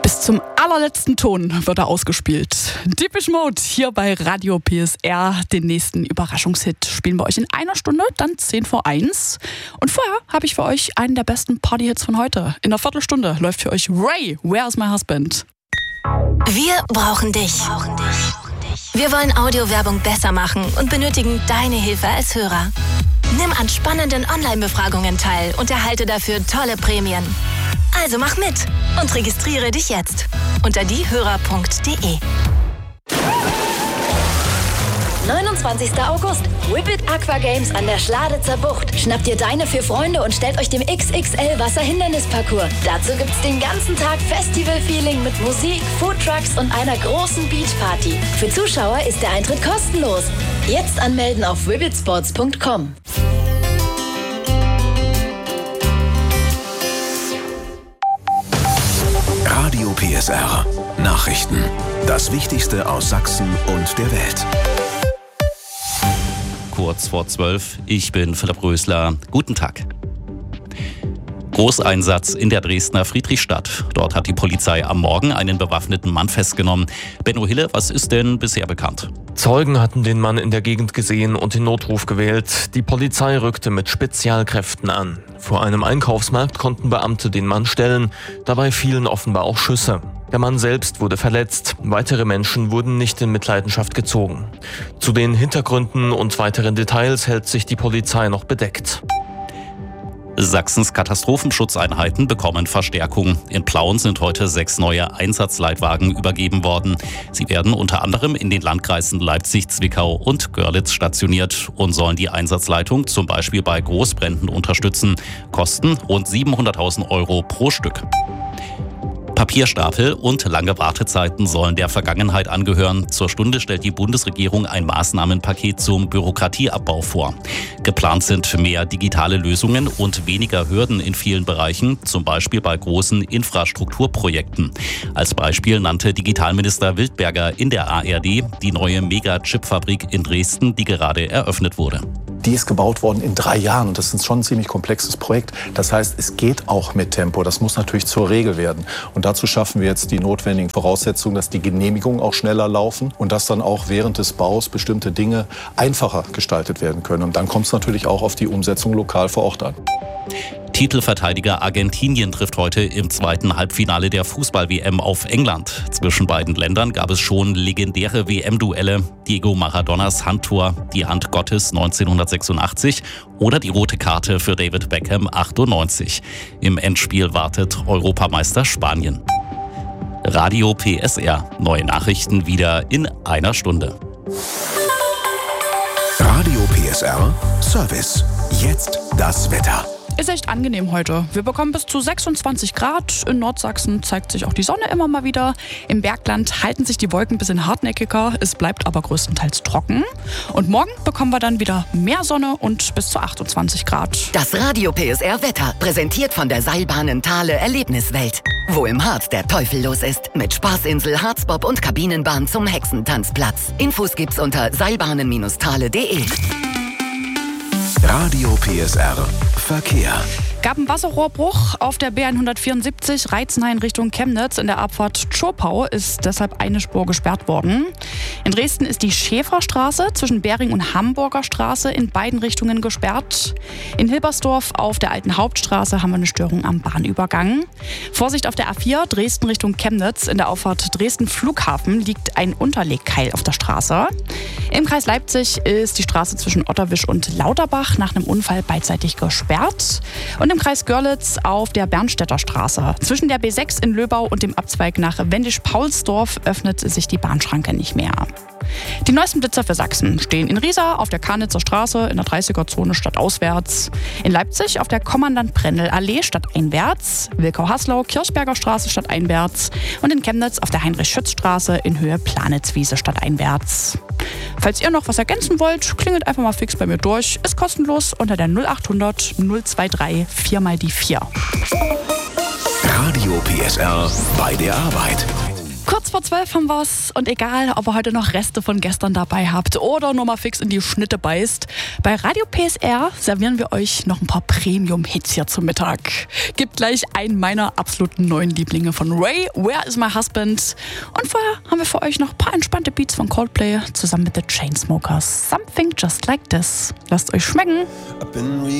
Bis zum allerletzten Ton wird er ausgespielt. Depeche Mode hier bei Radio PSR. Den nächsten Überraschungshit spielen wir euch in einer Stunde, dann 10 vor 1. Und vorher habe ich für euch einen der besten Partyhits von heute. In einer Viertelstunde läuft für euch Ray, Where's My Husband? Wir brauchen dich. Wir wollen Audiowerbung besser machen und benötigen deine Hilfe als Hörer. Nimm an spannenden Online-Befragungen teil und erhalte dafür tolle Prämien. Also mach mit und registriere dich jetzt unter diehörer.de. 29. August, Whippet Aqua Games an der Schladitzer Bucht. Schnappt ihr deine 4 Freunde und stellt euch dem XXL Wasserhindernisparcours. Dazu gibt's den ganzen Tag Festival-Feeling mit Musik, Foodtrucks und einer großen Beachparty. Für Zuschauer ist der Eintritt kostenlos. Jetzt anmelden auf whippetsports.com. Radio PSR. Nachrichten. Das Wichtigste aus Sachsen und der Welt. Kurz vor 12. Ich bin Philipp Rösler. Guten Tag. Großeinsatz in der Dresdner Friedrichstadt. Dort hat die Polizei am Morgen einen bewaffneten Mann festgenommen. Benno Hille, was ist denn bisher bekannt? Zeugen hatten den Mann in der Gegend gesehen und den Notruf gewählt. Die Polizei rückte mit Spezialkräften an. Vor einem Einkaufsmarkt konnten Beamte den Mann stellen. Dabei fielen offenbar auch Schüsse. Der Mann selbst wurde verletzt. Weitere Menschen wurden nicht in Mitleidenschaft gezogen. Zu den Hintergründen und weiteren Details hält sich die Polizei noch bedeckt. Sachsens Katastrophenschutzeinheiten bekommen Verstärkung. In Plauen sind heute 6 neue Einsatzleitwagen übergeben worden. Sie werden unter anderem in den Landkreisen Leipzig, Zwickau und Görlitz stationiert und sollen die Einsatzleitung zum Beispiel bei Großbränden unterstützen. Kosten rund 700.000 € pro Stück. Papierstapel und lange Wartezeiten sollen der Vergangenheit angehören. Zur Stunde stellt die Bundesregierung ein Maßnahmenpaket zum Bürokratieabbau vor. Geplant sind mehr digitale Lösungen und weniger Hürden in vielen Bereichen, zum Beispiel bei großen Infrastrukturprojekten. Als Beispiel nannte Digitalminister Wildberger in der ARD die neue Mega-Chip-Fabrik in Dresden, die gerade eröffnet wurde. Die ist gebaut worden in 3 Jahren und das ist schon ein ziemlich komplexes Projekt. Das heißt, es geht auch mit Tempo. Das muss natürlich zur Regel werden. Und dazu schaffen wir jetzt die notwendigen Voraussetzungen, dass die Genehmigungen auch schneller laufen und dass dann auch während des Baus bestimmte Dinge einfacher gestaltet werden können. Und dann kommt es natürlich auch auf die Umsetzung lokal vor Ort an. Titelverteidiger Argentinien trifft heute im 2. Halbfinale der Fußball-WM auf England. Zwischen beiden Ländern gab es schon legendäre WM-Duelle. Diego Maradonas Handtor, die Hand Gottes 1986 oder die rote Karte für David Beckham 98. Im Endspiel wartet Europameister Spanien. Radio PSR. Neue Nachrichten wieder in einer Stunde. Radio PSR Service. Jetzt das Wetter. Ist echt angenehm heute. Wir bekommen bis zu 26 Grad. In Nordsachsen zeigt sich auch die Sonne immer mal wieder. Im Bergland halten sich die Wolken ein bisschen hartnäckiger. Es bleibt aber größtenteils trocken. Und morgen bekommen wir dann wieder mehr Sonne und bis zu 28 Grad. Das Radio PSR Wetter, präsentiert von der Seilbahnen Thale Erlebniswelt. Wo im Harz der Teufel los ist. Mit Spaßinsel, Harzbob und Kabinenbahn zum Hexentanzplatz. Infos gibt's unter seilbahnen-thale.de. Radio PSR Verkehr. Gab einen Wasserrohrbruch auf der B174 Reitzenhain Richtung Chemnitz. In der Abfahrt Zschopau ist deshalb eine Spur gesperrt worden. In Dresden ist die Schäferstraße zwischen Bering und Hamburger Straße in beiden Richtungen gesperrt. In Hilbersdorf auf der alten Hauptstraße haben wir eine Störung am Bahnübergang. Vorsicht auf der A4 Dresden Richtung Chemnitz. In der Auffahrt Dresden Flughafen liegt ein Unterlegkeil auf der Straße. Im Kreis Leipzig ist die Straße zwischen Otterwisch und Lauterbach nach einem Unfall beidseitig gesperrt. Und im Kreis Görlitz auf der Bernstädter Straße. Zwischen der B6 in Löbau und dem Abzweig nach Wendisch-Paulsdorf öffnet sich die Bahnschranke nicht mehr. Die neuesten Blitzer für Sachsen stehen in Riesa auf der Karnitzer Straße in der 30er-Zone stadtauswärts, in Leipzig auf der Kommandant-Brendel-Allee stadteinwärts, Wilkau-Haslau Kirchberger Straße stadteinwärts und in Chemnitz auf der Heinrich-Schütz-Straße in Höhe Planitzwiese stadteinwärts. Falls ihr noch was ergänzen wollt, klingelt einfach mal fix bei mir durch. Ist kostenlos unter der 0800 023 4x4. Radio PSR bei der Arbeit. Kurz vor 12 haben wir's und egal, ob ihr heute noch Reste von gestern dabei habt oder nur mal fix in die Schnitte beißt, bei Radio PSR servieren wir euch noch ein paar Premium-Hits hier zum Mittag. Gibt gleich einen meiner absoluten neuen Lieblinge von Ray, Where is my husband? Und vorher haben wir für euch noch ein paar entspannte Beats von Coldplay zusammen mit The Chainsmokers. Something just like this. Lasst euch schmecken.